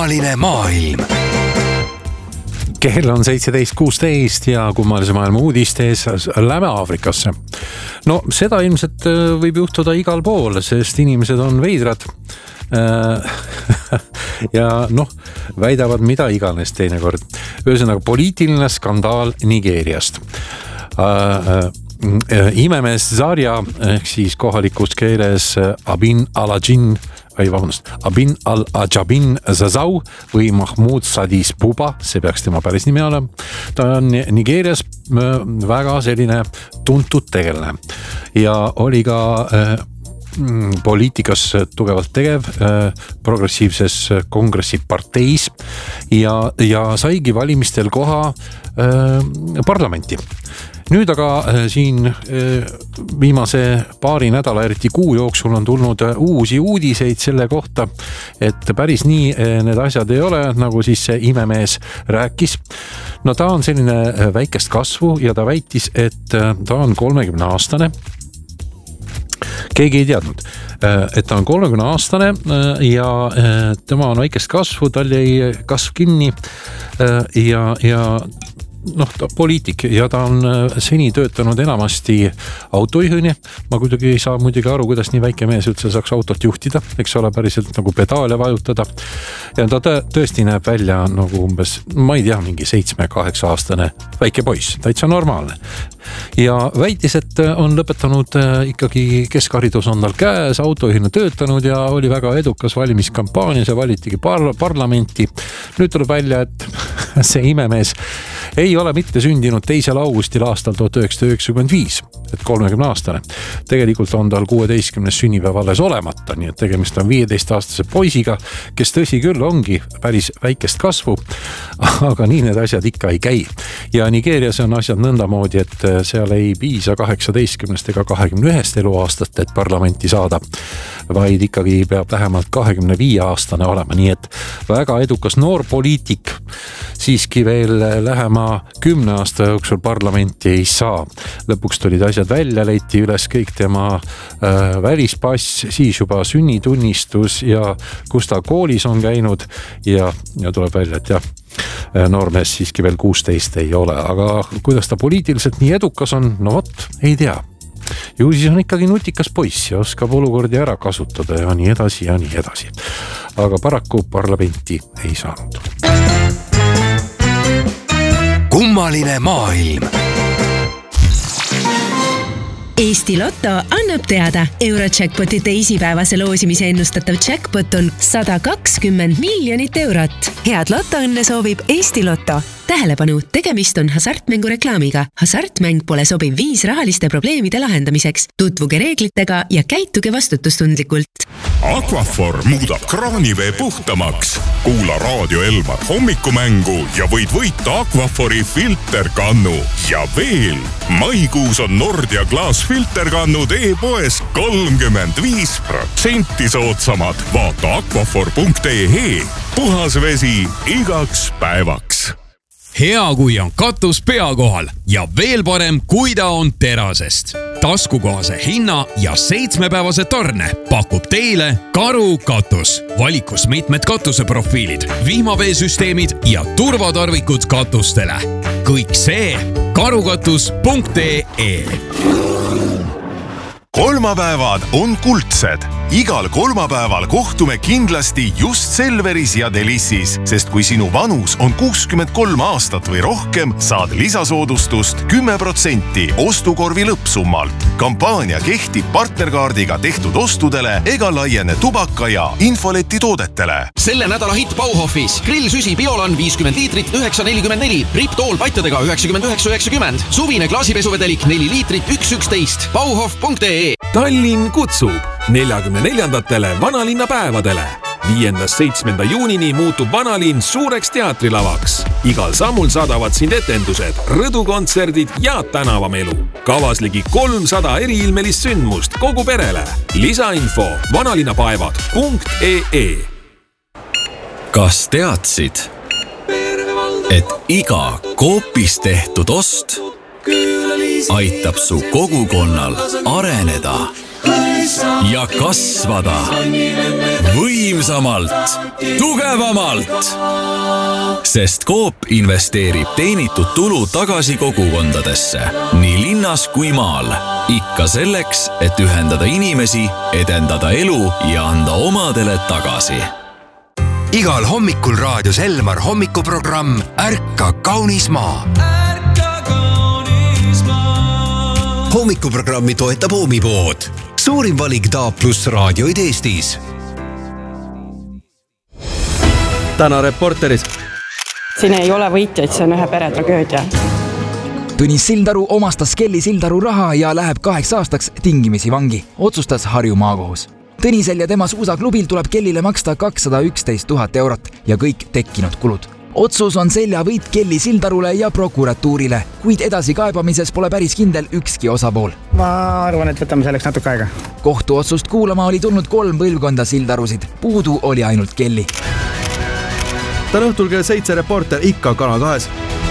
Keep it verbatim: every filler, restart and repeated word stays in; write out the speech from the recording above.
kummaline maailm. Kell on seitseteist kuusteist ja kummalise maailma uudistes lähme Aafrikasse. No seda ilmselt võib juhtuda igal pool, sest inimesed on veidrad. Ja noh, väidavad mida iganes teinekord. Ühesõnaga poliitiline skandaal Nigeeriast. Imemees Zaria ehk siis kohalikus keeles Abin Alajin või vabandust, Abin Al-Ajabin Zazau või Mahmoud Sadis Buba, see peaks tema päris nimi olema. Ta on Nigeerias väga selline tuntud tegelane ja oli ka äh, poliitikas tugevalt tegev äh, progressiivses kongressiparteis ja, ja saigi valimistel koha äh, parlamenti. Nüüd aga siin viimase paari nädala, eriti kuu jooksul on tulnud uusi uudiseid selle kohta, et päris nii need asjad ei ole, nagu siis see imemees rääkis. No ta on selline väikest kasvu ja ta väitis, et ta on kolmekümne aastane. Keegi ei teadnud, et ta on kolmekümne aastane ja tema on väikest kasvu, tal jäi kasv kinni ja, ja noh, ta poliitik ja ta on seni töötanud enamasti autojuhina. Ma kuidagi ei saa muidugi aru, kuidas nii väike mees üldse saaks autot juhtida, eks ole, päriselt nagu pedaale vajutada. Ja ta tõesti näeb välja nagu umbes, ma ei tea, mingi seitsme kaheksa aastane väike poiss, täitsa normaalne. Ja väitis, et on lõpetanud ikkagi keskharidus on tal käes, autojuhina töötanud ja oli väga edukas valimiskampaanias ja valitigi par- parlamenti. Nüüd tuleb välja, et see imemees ei ole mitte sündinud teisel augustil aastal tuhat üheksasada üheksakümmend viis, et kolmekümne aastane. Tegelikult on tal kuueteistkümnes sünnipäev alles olemata, nii et tegemist on viieteist aastase poisiga, kes tõsi küll ongi päris väikest kasvu, aga nii need asjad ikka ei käi. Ja Nigeerias on asjad nõndamoodi, et seal ei piisa kaheksateistkümnest ega kahekümne ühest eluaastat, et parlamenti saada, vaid ikkagi peab vähemalt kahekümne viie aastane olema, nii et väga edukas noor poliitik siiski veel lähema kümne aasta jooksul parlamenti ei saa. Lõpuks tulid asjad välja, leiti üles kõik tema äh, välispass, siis juba sünnitunnistus ja kus ta koolis on käinud ja, ja tuleb välja, et jah, noormees siiski veel kuusteist ei ole, aga kuidas ta poliitiliselt nii edukas on, no vot, ei tea. Ju siis on ikkagi nutikas poiss ja oskab olukordi ära kasutada ja nii edasi ja nii edasi. Aga paraku parlamenti ei saanud. Kummaline maailm. Eesti Lotto annab teada, Eurojackpoti teisipäevase loosimise ennustatav jackpot on sada kakskümmend miljonit eurot. Head Lotto-õnne soovib Eesti Lotto. Tähelepanu, tegemist on hasartmängu reklaamiga. Hasartmäng pole sobiv viis rahaliste probleemide lahendamiseks. Tutvuge reeglitega ja käituge vastutustundlikult. Aquaphor muudab kraanivee puhtamaks. Kuula Raadio Elmar hommikumängu ja võid võita Aquaphori filterkannu. Ja veel, maikuus on Nordia klaasfilterkannud e-poes kolmkümmend viis protsenti soodsamad. Vaata aquaphor punkt ee. Puhas vesi igaks päevaks. Hea, kui on katus pea kohal ja veel parem, kui ta on terasest. Taskukohase hinna ja seitsmepäevase tarne pakub teile Karu katus. Valikus mitmed katuseprofiilid, vihmaveesüsteemid ja turvatarvikud katustele. Kõik see karukatus punkt ee. Kolmapäevad on kuldsed. Igal kolmapäeval kohtume kindlasti just Selveris ja Delissis, sest kui sinu vanus on kuuskümmend kolm aastat või rohkem, saad lisasoodustust kümme protsenti ostukorvi lõppsummalt. Kampaania kehtib partnerkaardiga tehtud ostudele ega laiene tubaka ja infoleti toodetele. Selle nädala hitt Bauhofis. Grillsüsi Biolan viiskümmend liitrit üheksa nelikümmend neli, Riptool patjadega üheksakümmend üheksa üheksakümmend, suvine klaasipesuvedelik neli liitrit üks üksteist, bauhof punkt ee. Tallinn kutsub neljakümne neljandatele vanalinna päevadele. Viiendast seitsmenda juunini muutub vanalinn suureks teatrilavaks. Igal sammul saadavad sind etendused, rõdukontserdid ja tänavamelu. Kavas ligi kolmsada eriilmelist sündmust kogu perele. Lisainfo vanalinnapäevad punkt ee. Kas teadsid, et iga Coopis tehtud ost aitab su kogukonnal areneda? ja kasvada võimsamalt, tugevamalt. Sest Coop investeerib teenitud tulu tagasi kogukondadesse, nii linnas kui maal. Ikka selleks, et ühendada inimesi, edendada elu ja anda omadele tagasi. Igal hommikul raadios Elmar hommikuprogramm Ärka kaunis maa. Hommikuprogrammi toetab Oomipood. Suurim valik Taab pluss raadioid Eestis. Täna Reporteris. Siin ei ole võitjaid, see on ühe pere tragöödia. Tõnis Sildaru omastas Kelly Sildaru raha ja läheb kaheks aastaks tingimisi vangi, otsustas Harju maakohus. Tõnisel ja tema suusaklubil tuleb Kellile maksta kakssada üksteist tuhat eurot ja kõik tekkinud kulud. Otsus on selja võit Kelly Sildarule ja prokuratuurile, kuid edasi kaebamises pole päris kindel ükski osapool. Ma arvan, et võtame selleks natuke aega. Kohtuotsust kuulama oli tulnud kolm põlvkonda Sildarusid, puudu oli ainult Kelly. Täna õhtul kell seitse Reporter ikka Kanal kahes.